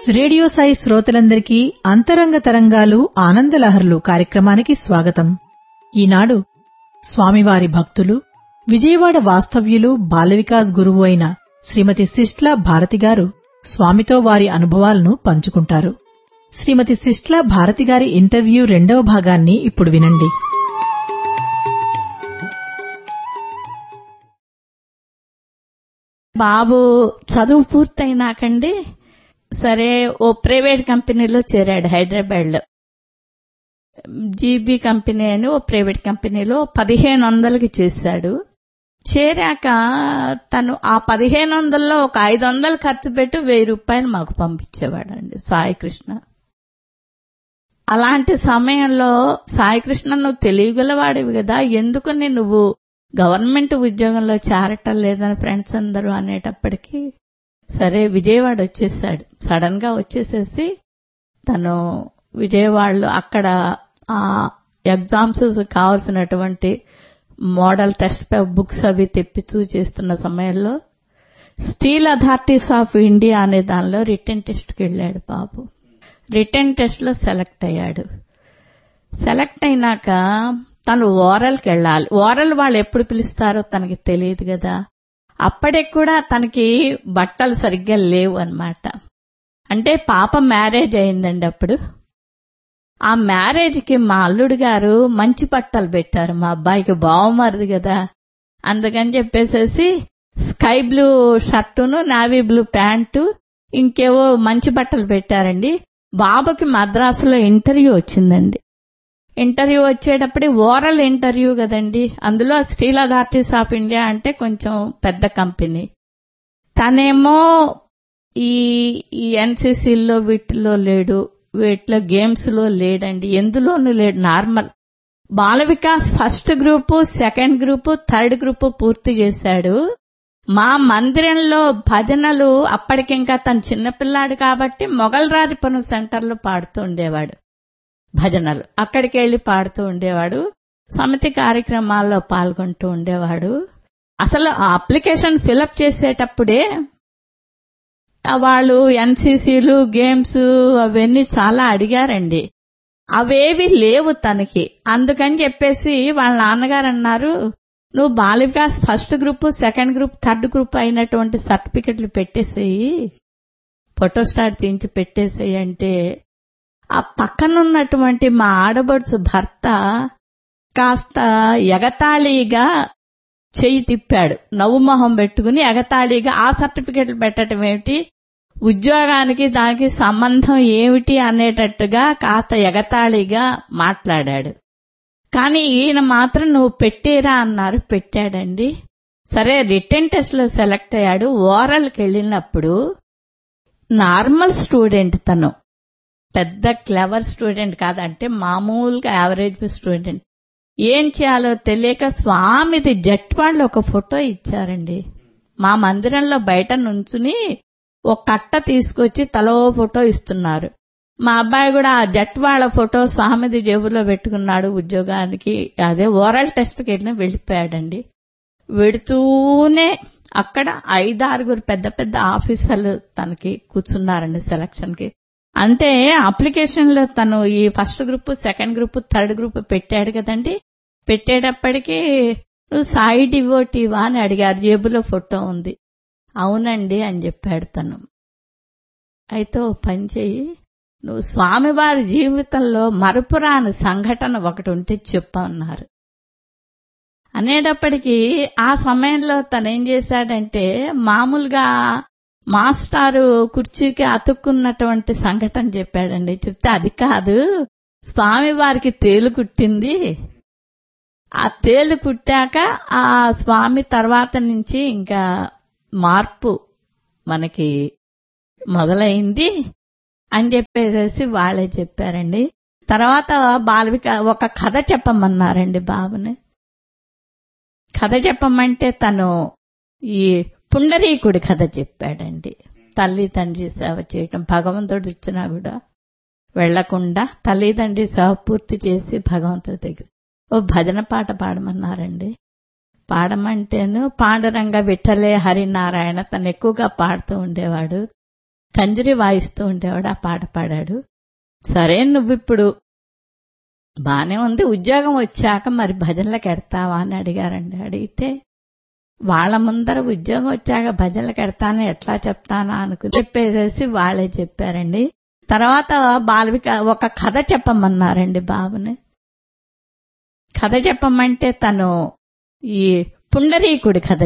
Radio Sai శ్రోతలందరికీ అంతరంగ తరంగాలు ఆనందలహరులు కార్యక్రమానికి స్వాగతం. ఈనాడు స్వామివారి భక్తులు, విజయవాడ వాస్తవ్యులు, బాలవికాస్ గురువు అయిన శ్రీమతి సిస్ట్లా భారతి గారు స్వామితో వారి అనుభవాలను పంచుకుంటారు. శ్రీమతి సిస్ట్లా భారతి గారి ఇంటర్వ్యూ 2వ భాగాన్ని ఇప్పుడు వినండి. బాబు చదువు పూర్తయినాకండి సరే ఓ ప్రైవేట్ కంపెనీలో చేరాడు హైదరాబాద్లో. జీబీ కంపెనీ అని ఓ ప్రైవేట్ కంపెనీలో 1500కి చేశాడు. చేరాక తను ఆ 1500లో ఒక 500 ఖర్చు పెట్టి 1000 రూపాయలు మాకు పంపించేవాడండి సాయికృష్ణ. అలాంటి సమయంలో సాయికృష్ణ నువ్వు తెలియగలవాడివి కదా, ఎందుకని నువ్వు గవర్నమెంట్ ఉద్యోగంలో చేరటం లేదని ఫ్రెండ్స్ అందరూ అనేటప్పటికీ సరే విజయవాడ వచ్చేసాడు. సడన్ గా వచ్చేసేసి తను విజయవాడలో అక్కడ ఆ ఎగ్జామ్స్ కావాల్సినటువంటి మోడల్ టెస్ట్ బుక్స్ అవి తెప్పిస్తూ చేస్తున్న సమయంలో స్టీల్ అథారిటీస్ ఆఫ్ ఇండియా అనే దానిలో రిటన్ టెస్ట్కి వెళ్ళాడు బాబు. రిటన్ టెస్ట్ లో సెలెక్ట్ అయ్యాడు. సెలెక్ట్ అయినాక తను ఓరల్కి వెళ్ళాలి. ఓరల్ వాళ్ళు ఎప్పుడు పిలుస్తారో తనకి తెలియదు కదా. అప్పటికి కూడా తనకి బట్టలు సరిగ్గా లేవు అన్నమాట. అంటే పాప మ్యారేజ్ అయిందండి అప్పుడు. ఆ మ్యారేజ్కి మా అల్లుడు గారు మంచి బట్టలు పెట్టారు. మా అబ్బాయికి బావమరిది కదా, అందుకని చెప్పేసేసి sky blue షర్టును navy blue pant ఇంకేవో మంచి బట్టలు పెట్టారండి. బాబుకి మద్రాసులో ఇంటర్వ్యూ వచ్చిందండి. ఇంటర్వ్యూ వచ్చేటప్పుడు ఓరల్ ఇంటర్వ్యూ కదండి, అందులో స్టీల్ అథారిటీస్ ఆఫ్ ఇండియా అంటే కొంచెం పెద్ద కంపెనీ. తనేమో ఈ ఎన్సీసీలో వీటిలో లేడు, వీటిలో గేమ్స్ లో లేడండి, ఎందులోనూ లేడు. Normal Bala Vikas first group, second group, third group పూర్తి చేశాడు. మా మందిరంలో భజనలు అప్పటికింకా తను చిన్నపిల్లాడు కాబట్టి మొగల్రాజపురం సెంటర్లో పాడుతూ ఉండేవాడు భజనలు. అక్కడికి వెళ్లి పాడుతూ ఉండేవాడు. సమితి కార్యక్రమాల్లో పాల్గొంటూ ఉండేవాడు. అసలు ఆ అప్లికేషన్ ఫిలప్ చేసేటప్పుడే వాళ్ళు ఎన్సీసీలు గేమ్స్ అవన్నీ చాలా అడిగారండి. అవేవి లేవు తనకి. అందుకని చెప్పేసి వాళ్ళ నాన్నగారు అన్నారు, నువ్వు Bala Vikas first group, second group, third group అయినటువంటి సర్టిఫికెట్లు పెట్టేసేయి, ఫోటోస్టాట్ తీయించి పెట్టేసేయి అంటే ఆ పక్కనున్నటువంటి మా ఆడబడుచు భర్త కాస్త ఎగతాళిగా చెయ్యి తిప్పాడు. నవ్వు మొహం పెట్టుకుని ఎగతాళిగా ఆ సర్టిఫికెట్లు పెట్టడం ఏమిటి, ఉద్యోగానికి దానికి సంబంధం ఏమిటి అనేటట్టుగా కాస్త ఎగతాళిగా మాట్లాడాడు. కానీ ఈయన మాత్రం నువ్వు పెట్టేరా అన్నారు. పెట్టాడండి. సరే రిటన్ టెస్ట్ లో సెలెక్ట్ అయ్యాడు. ఓరల్కి వెళ్ళినప్పుడు నార్మల్ స్టూడెంట్, తను పెద్ద క్లెవర్ స్టూడెంట్ కాదంటే మామూలుగా యావరేజ్ స్టూడెంట్. ఏం చేయాలో తెలియక స్వామిది జట్వాళ్ళు ఒక ఫోటో ఇచ్చారండి. మా మందిరంలో బయట నుంచుని ఒక కట్ట తీసుకొచ్చి తలో ఫోటో ఇస్తున్నారు. మా అబ్బాయి కూడా ఆ జట్వాళ్ళ ఫోటో స్వామిది జేబులో పెట్టుకున్నాడు. ఉద్యోగానికి అదే ఓరల్ టెస్ట్కి వెళ్ళిపోయాడండి. వెడుతూనే అక్కడ 5-6 పెద్ద పెద్ద ఆఫీసర్లు తనకి కూర్చున్నారండి సెలక్షన్ కి. అంటే అప్లికేషన్ లో తను ఈ first group, second group, third group పెట్టాడు కదండి. పెట్టేటప్పటికీ నువ్వు సాయి డివోటీవా అని అడిగారు. జేబులో ఫోటో ఉంది. అవునండి అని చెప్పాడు తను. అయితే ఓ పని చెయ్యి, నువ్వు స్వామివారి జీవితంలో మరపురాని సంఘటన ఒకటి ఉంటే చెప్పన్నారు. అనేటప్పటికీ ఆ సమయంలో తనేం చేశాడంటే మామూలుగా మాస్టారు కుర్చీకి అతుక్కున్నటువంటి సంఘటన చెప్పాడండి. చెప్తే అది కాదు, స్వామివారికి తేలు కుట్టింది. ఆ తేలు కుట్టాక ఆ స్వామి తర్వాత నుంచి ఇంకా మార్పు మనకి మొదలైంది అని చెప్పేసి వాళ్ళే చెప్పారండి. తర్వాత బాలవిక ఒక కథ చెప్పమన్నారండి బాబుని. కథ చెప్పమంటే తను ఈ పుండరీకుడి కథ చెప్పాడండి. తల్లి తండ్రి సేవ చేయటం, భగవంతుడు ఇచ్చినా కూడా వెళ్లకుండా తల్లిదండ్రి సేవ పూర్తి చేసి భగవంతుడి దగ్గర ఓ భజన పాట పాడమన్నారండి. పాడమంటేను పాండురంగ విఠలే హరినారాయణ తను ఎక్కువగా పాడుతూ ఉండేవాడు. తంజరి వాయిస్తూ ఉండేవాడు. ఆ పాట పాడాడు. సరే నువ్విప్పుడు బానే ఉంది, ఉద్యోగం వచ్చాక మరి భజనలకు ఎడతావా అని అడిగారండి. అడిగితే వాళ్ళ ముందర ఉద్యోగం వచ్చాక భజనలకు ఎడతాను ఎట్లా చెప్తానా అనుకుని చెప్పేసేసి వాళ్ళే చెప్పారండి. తర్వాత ఒక కథ చెప్పమన్నారండి బాబుని. కథ చెప్పమంటే తను ఈ పుండరీకుడి కథ